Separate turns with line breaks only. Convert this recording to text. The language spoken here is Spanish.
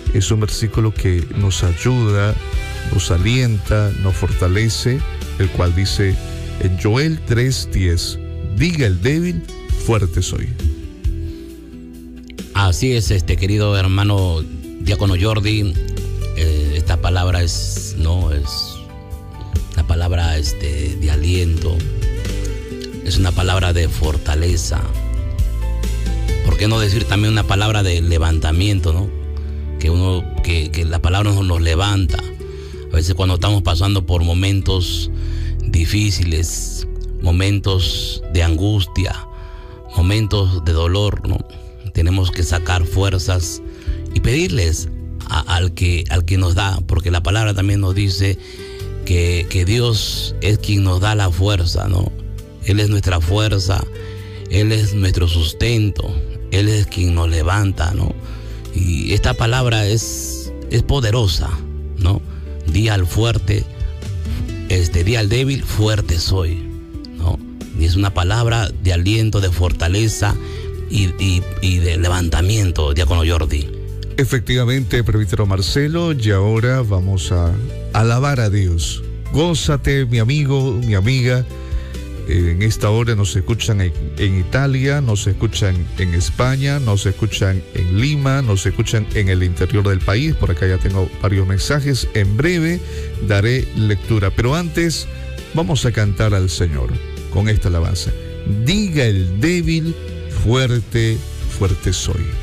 Es un versículo que nos ayuda, nos alienta, nos fortalece, el cual dice en Joel 3:10, diga el débil, fuerte soy.
Así es, querido hermano diácono Jordi, esta palabra es una palabra de aliento, es una palabra de fortaleza. ¿Por qué no decir también una palabra de levantamiento, no? Que la palabra nos levanta. A veces cuando estamos pasando por momentos difíciles, momentos de angustia, momentos de dolor, ¿no? Tenemos que sacar fuerzas y pedirles al que nos da, porque la palabra también nos dice que Dios es quien nos da la fuerza, ¿no? Él es nuestra fuerza, Él es nuestro sustento, Él es quien nos levanta, ¿no? Y esta palabra es poderosa, ¿no? Di al fuerte, di al débil, fuerte soy, ¿no? Y es una palabra de aliento, de fortaleza y de levantamiento, diácono Jordi.
Efectivamente, presbítero Marcelo, y ahora vamos a alabar a Dios. Gózate, mi amigo, mi amiga. En esta hora nos escuchan en Italia, nos escuchan en España, nos escuchan en Lima, nos escuchan en el interior del país. Por acá ya tengo varios mensajes. En breve daré lectura, pero antes vamos a cantar al Señor con esta alabanza. Diga el débil, fuerte, fuerte soy.